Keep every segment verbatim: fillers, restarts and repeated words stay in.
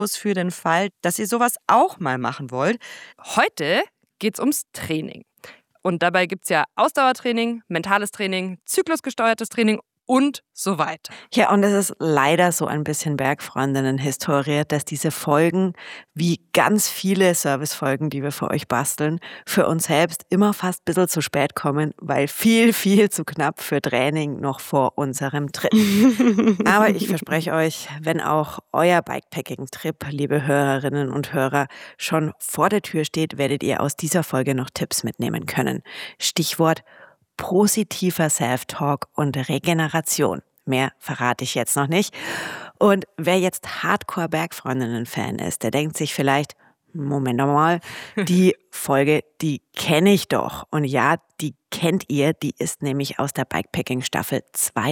für den Fall, dass ihr sowas auch mal machen wollt. Heute geht es ums Training. Und dabei gibt es ja Ausdauertraining, mentales Training, zyklusgesteuertes Training und so weiter. Ja, und es ist leider so ein bisschen Bergfreundinnen-Historie, dass diese Folgen, wie ganz viele Servicefolgen, die wir für euch basteln, für uns selbst immer fast ein bisschen zu spät kommen, weil viel, viel zu knapp für Training noch vor unserem Trip. Aber ich verspreche euch, wenn auch euer Bikepacking-Trip, liebe Hörerinnen und Hörer, schon vor der Tür steht, werdet ihr aus dieser Folge noch Tipps mitnehmen können. Stichwort positiver Self-Talk und Regeneration. Mehr verrate ich jetzt noch nicht. Und wer jetzt Hardcore-Bergfreundinnen-Fan ist, der denkt sich vielleicht, Moment mal, die Folge, die kenne ich doch. Und ja, die kennt ihr, die ist nämlich aus der Bikepacking-Staffel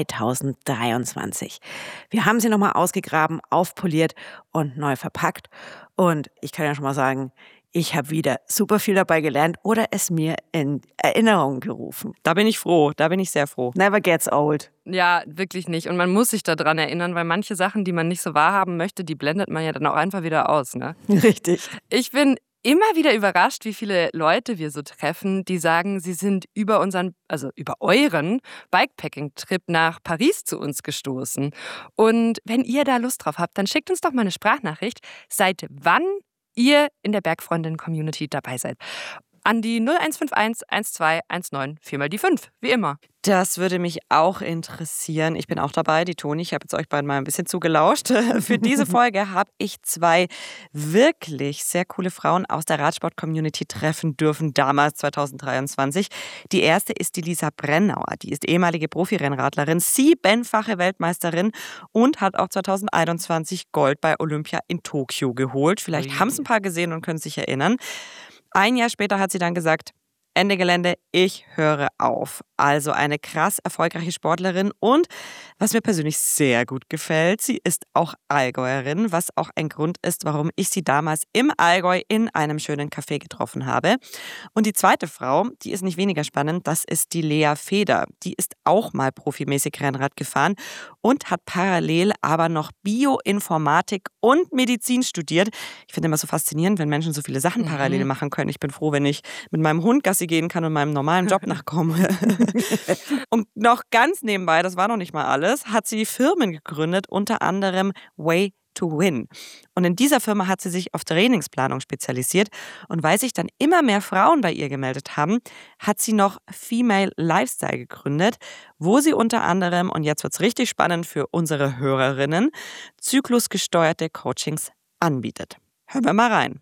zweitausenddreiundzwanzig. Wir haben sie nochmal ausgegraben, aufpoliert und neu verpackt. Und ich kann ja schon mal sagen, ich habe wieder super viel dabei gelernt oder es mir in Erinnerung gerufen. Da bin ich froh, da bin ich sehr froh. Never gets old. Ja, wirklich nicht. Und man muss sich daran erinnern, weil manche Sachen, die man nicht so wahrhaben möchte, die blendet man ja dann auch einfach wieder aus. Ne? Richtig. Ich bin immer wieder überrascht, wie viele Leute wir so treffen, die sagen, sie sind über unseren, also über euren Bikepacking-Trip nach Paris zu uns gestoßen. Und wenn ihr da Lust drauf habt, dann schickt uns doch mal eine Sprachnachricht, seit wann ihr in der Bergfreundin-Community dabei seid. An die null eins fünf eins eins zwei eins neun vier mal die fünf, wie immer. Das würde mich auch interessieren. Ich bin auch dabei, die Toni. Ich habe jetzt euch beiden mal ein bisschen zugelauscht. Für diese Folge habe ich zwei wirklich sehr coole Frauen aus der Radsport-Community treffen dürfen, damals zweitausenddreiundzwanzig. Die erste ist die Lisa Brennauer. Die ist ehemalige Profirennradlerin, siebenfache Weltmeisterin und hat auch zweitausendeinundzwanzig Gold bei Olympia in Tokio geholt. Vielleicht haben es ein paar gesehen und können sich erinnern. Ein Jahr später hat sie dann gesagt, Ende Gelände, ich höre auf. Also eine krass erfolgreiche Sportlerin und was mir persönlich sehr gut gefällt, sie ist auch Allgäuerin, was auch ein Grund ist, warum ich sie damals im Allgäu in einem schönen Café getroffen habe. Und die zweite Frau, die ist nicht weniger spannend, das ist die Lea Feder. Die ist auch mal profimäßig Rennrad gefahren und hat parallel aber noch Bioinformatik und Medizin studiert. Ich finde immer so faszinierend, wenn Menschen so viele Sachen parallel machen können. Ich bin froh, wenn ich mit meinem Hund Gassi gehen kann und meinem normalen Job nachkomme. Und noch ganz nebenbei, das war noch nicht mal alles, hat sie Firmen gegründet, unter anderem Way to Win. Und in dieser Firma hat sie sich auf Trainingsplanung spezialisiert. Und weil sich dann immer mehr Frauen bei ihr gemeldet haben, hat sie noch Female Lifestyle gegründet, wo sie unter anderem, und jetzt wird es richtig spannend für unsere Hörerinnen, zyklusgesteuerte Coachings anbietet. Hören wir mal rein.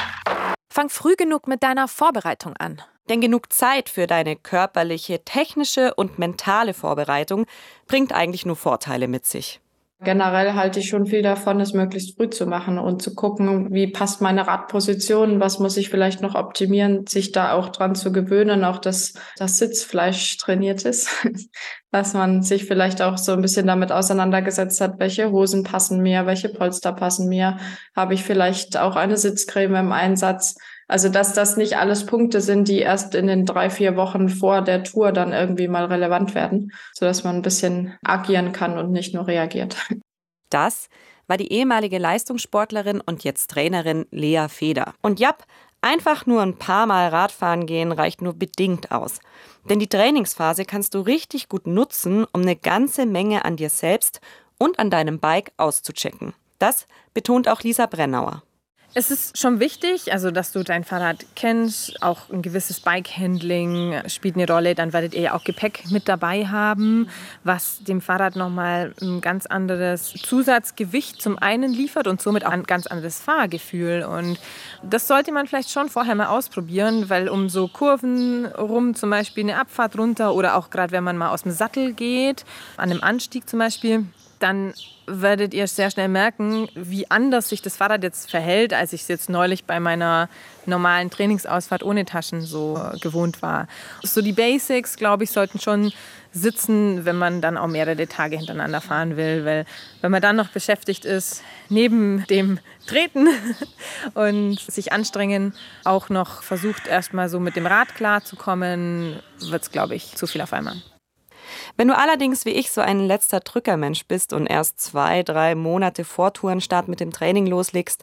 Fang früh genug mit deiner Vorbereitung an. Denn genug Zeit für deine körperliche, technische und mentale Vorbereitung bringt eigentlich nur Vorteile mit sich. Generell halte ich schon viel davon, es möglichst früh zu machen und zu gucken, wie passt meine Radposition, was muss ich vielleicht noch optimieren, sich da auch dran zu gewöhnen, auch dass das Sitzfleisch trainiert ist, dass man sich vielleicht auch so ein bisschen damit auseinandergesetzt hat, welche Hosen passen mir, welche Polster passen mir, habe ich vielleicht auch eine Sitzcreme im Einsatz. Also dass das nicht alles Punkte sind, die erst in den drei, vier Wochen vor der Tour dann irgendwie mal relevant werden, sodass man ein bisschen agieren kann und nicht nur reagiert. Das war die ehemalige Leistungssportlerin und jetzt Trainerin Lea Feder. Und ja, einfach nur ein paar Mal Radfahren gehen reicht nur bedingt aus. Denn die Trainingsphase kannst du richtig gut nutzen, um eine ganze Menge an dir selbst und an deinem Bike auszuchecken. Das betont auch Lisa Brennauer. Es ist schon wichtig, also dass du dein Fahrrad kennst, auch ein gewisses Bike-Handling spielt eine Rolle. Dann werdet ihr ja auch Gepäck mit dabei haben, was dem Fahrrad nochmal ein ganz anderes Zusatzgewicht zum einen liefert und somit auch ein ganz anderes Fahrgefühl. Und das sollte man vielleicht schon vorher mal ausprobieren, weil um so Kurven rum, zum Beispiel eine Abfahrt runter oder auch gerade wenn man mal aus dem Sattel geht, an einem Anstieg zum Beispiel, dann werdet ihr sehr schnell merken, wie anders sich das Fahrrad jetzt verhält, als ich es jetzt neulich bei meiner normalen Trainingsausfahrt ohne Taschen so gewohnt war. So die Basics, glaube ich, sollten schon sitzen, wenn man dann auch mehrere Tage hintereinander fahren will, weil wenn man dann noch beschäftigt ist, neben dem Treten und sich anstrengen, auch noch versucht, erstmal so mit dem Rad klarzukommen, wird es, glaube ich, zu viel auf einmal. Wenn du allerdings wie ich so ein letzter Drückermensch bist und erst zwei, drei Monate vor Tourenstart mit dem Training loslegst,